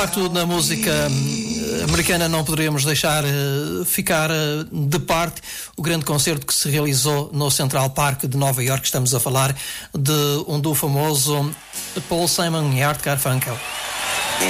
De facto, na música americana não poderíamos deixar ficar de parte o grande concerto que se realizou no Central Park de Nova Iorque. Estamos a falar de um duo famoso, Paul Simon e Art Garfunkel.